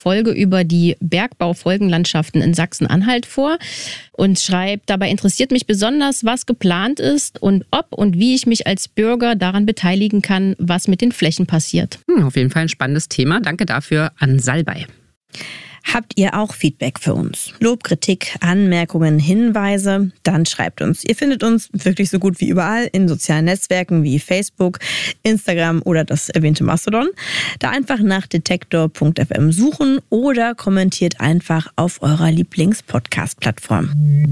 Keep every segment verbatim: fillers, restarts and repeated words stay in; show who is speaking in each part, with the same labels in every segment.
Speaker 1: Folge über die Bergbaufolgenlandschaften in Sachsen-Anhalt vor und schreibt, dabei interessiert mich besonders, was geplant ist und ob und wie ich mich als Bürger daran beteiligen kann, was mit den Flächen passiert.
Speaker 2: Hm, auf jeden Fall ein spannendes Thema. Danke dafür an Salbei.
Speaker 3: Habt ihr auch Feedback für uns? Lob, Kritik, Anmerkungen, Hinweise? Dann schreibt uns. Ihr findet uns wirklich so gut wie überall in sozialen Netzwerken wie Facebook, Instagram oder das erwähnte Mastodon. Da einfach nach detektor punkt f m suchen oder kommentiert einfach auf eurer Lieblings-Podcast-Plattform.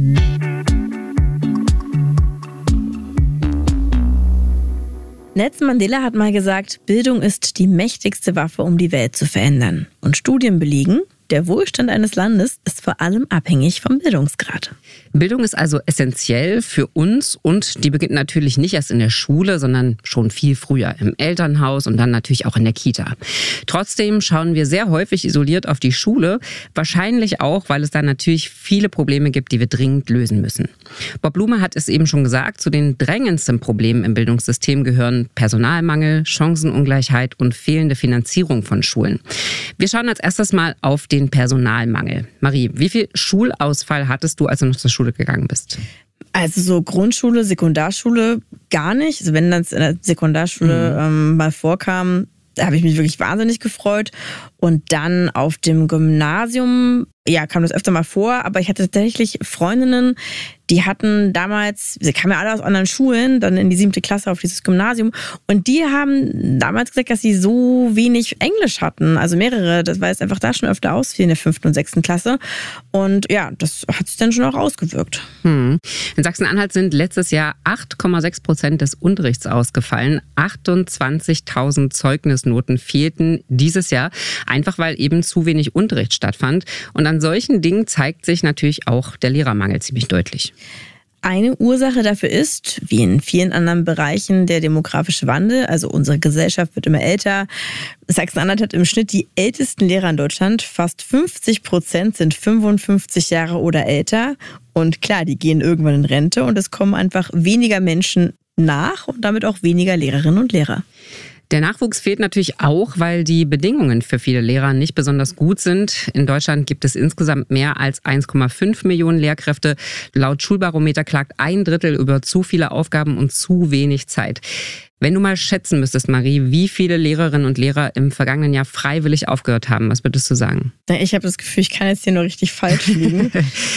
Speaker 3: Nelson Mandela hat mal gesagt, Bildung ist die mächtigste Waffe, um die Welt zu verändern. Und Studien belegen, der Wohlstand eines Landes ist vor allem abhängig vom Bildungsgrad.
Speaker 2: Bildung ist also essentiell für uns und die beginnt natürlich nicht erst in der Schule, sondern schon viel früher im Elternhaus und dann natürlich auch in der Kita. Trotzdem schauen wir sehr häufig isoliert auf die Schule, wahrscheinlich auch, weil es da natürlich viele Probleme gibt, die wir dringend lösen müssen. Bob Blume hat es eben schon gesagt, zu den drängendsten Problemen im Bildungssystem gehören Personalmangel, Chancenungleichheit und fehlende Finanzierung von Schulen. Wir schauen als erstes mal auf den Den Personalmangel. Marie, wie viel Schulausfall hattest du, als du noch zur Schule gegangen bist?
Speaker 3: Also so Grundschule, Sekundarschule gar nicht. Also wenn das in der Sekundarschule mhm. ähm, mal vorkam, da habe ich mich wirklich wahnsinnig gefreut. Und dann auf dem Gymnasium, ja, kam das öfter mal vor, aber ich hatte tatsächlich Freundinnen, die hatten damals, sie kamen ja alle aus anderen Schulen, dann in die siebte Klasse auf dieses Gymnasium und die haben damals gesagt, dass sie so wenig Englisch hatten, also mehrere, das weil es einfach da schon öfter ausfiel in der fünften und sechsten Klasse und ja, das hat sich dann schon auch ausgewirkt.
Speaker 2: Hm. In Sachsen-Anhalt sind letztes Jahr acht Komma sechs Prozent des Unterrichts ausgefallen, achtundzwanzigtausend Zeugnisnoten fehlten dieses Jahr, einfach weil eben zu wenig Unterricht stattfand und an solchen Dingen zeigt sich natürlich auch der Lehrermangel ziemlich deutlich.
Speaker 3: Eine Ursache dafür ist, wie in vielen anderen Bereichen, der demografische Wandel. Also unsere Gesellschaft wird immer älter. Sachsen-Anhalt hat im Schnitt die ältesten Lehrer in Deutschland. Fast fünfzig Prozent sind fünfundfünfzig Jahre oder älter. Und klar, die gehen irgendwann in Rente und es kommen einfach weniger Menschen nach und damit auch weniger Lehrerinnen und Lehrer.
Speaker 2: Der Nachwuchs fehlt natürlich auch, weil die Bedingungen für viele Lehrer nicht besonders gut sind. In Deutschland gibt es insgesamt mehr als eins Komma fünf Millionen Lehrkräfte. Laut Schulbarometer klagt ein Drittel über zu viele Aufgaben und zu wenig Zeit. Wenn du mal schätzen müsstest, Marie, wie viele Lehrerinnen und Lehrer im vergangenen Jahr freiwillig aufgehört haben, was würdest du sagen?
Speaker 3: Ich habe das Gefühl, ich kann jetzt hier nur richtig falsch liegen.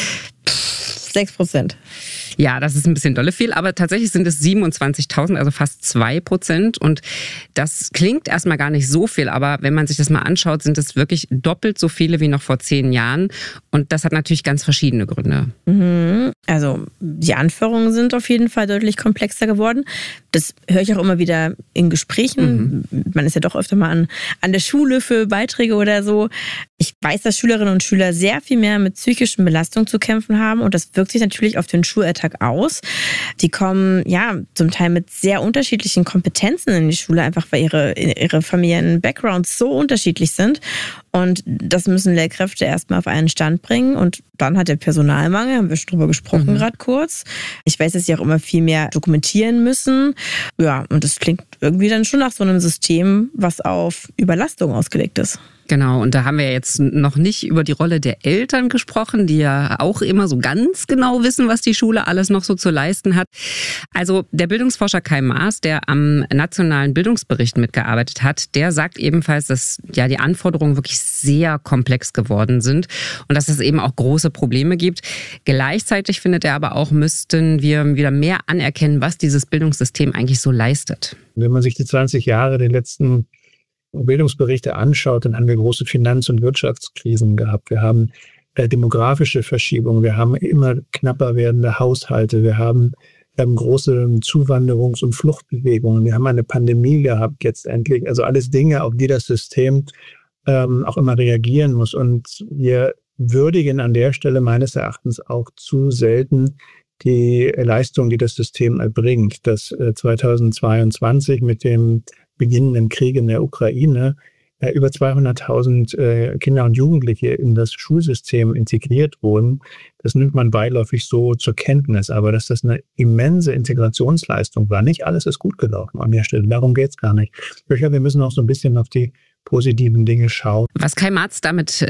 Speaker 3: Sechs Prozent.
Speaker 2: Ja, das ist ein bisschen dolle viel, aber tatsächlich sind es siebenundzwanzigtausend, also fast zwei Prozent. Und das klingt erstmal gar nicht so viel, aber wenn man sich das mal anschaut, sind es wirklich doppelt so viele wie noch vor zehn Jahren. Und das hat natürlich ganz verschiedene Gründe.
Speaker 3: Mhm. Also die Anforderungen sind auf jeden Fall deutlich komplexer geworden. Das höre ich auch immer wieder in Gesprächen. Mhm. Man ist ja doch öfter mal an, an der Schule für Beiträge oder so. Ich weiß, dass Schülerinnen und Schüler sehr viel mehr mit psychischen Belastungen zu kämpfen haben und das wirkt sich natürlich auf den Schulalltag aus. Die kommen ja zum Teil mit sehr unterschiedlichen Kompetenzen in die Schule, einfach weil ihre, ihre familiären Backgrounds so unterschiedlich sind. Und das müssen Lehrkräfte erstmal auf einen Stand bringen. Und dann hat der Personalmangel, haben wir schon drüber gesprochen, mhm. gerade kurz. Ich weiß, dass sie auch immer viel mehr dokumentieren müssen. Ja, und das klingt irgendwie dann schon nach so einem System, was auf Überlastung ausgelegt ist.
Speaker 2: Genau, und da haben wir jetzt noch nicht über die Rolle der Eltern gesprochen, die ja auch immer so ganz genau wissen, was die Schule alles noch so zu leisten hat. Also der Bildungsforscher Kai Maas, der am nationalen Bildungsbericht mitgearbeitet hat, der sagt ebenfalls, dass ja die Anforderungen wirklich sehr komplex geworden sind und dass es eben auch große Probleme gibt. Gleichzeitig findet er aber auch, müssten wir wieder mehr anerkennen, was dieses Bildungssystem eigentlich so leistet.
Speaker 4: Wenn man sich die zwanzig Jahre, den letzten Bildungsberichte anschaut, dann haben wir große Finanz- und Wirtschaftskrisen gehabt. Wir haben äh, demografische Verschiebungen, wir haben immer knapper werdende Haushalte, wir haben, wir haben große Zuwanderungs- und Fluchtbewegungen, wir haben eine Pandemie gehabt jetzt endlich. Also alles Dinge, auf die das System ähm, auch immer reagieren muss. Und wir würdigen an der Stelle meines Erachtens auch zu selten die Leistung, die das System erbringt. Dass äh, zweitausendzweiundzwanzig mit dem beginnenden Krieg in der Ukraine äh, über zweihunderttausend äh, Kinder und Jugendliche in das Schulsystem integriert wurden. Das nimmt man beiläufig so zur Kenntnis, aber dass das eine immense Integrationsleistung war. Nicht alles ist gut gelaufen an der Stelle, darum geht's gar nicht. Ich glaube, wir müssen auch so ein bisschen auf die positiven Dinge schaut.
Speaker 2: Was Kai Marz damit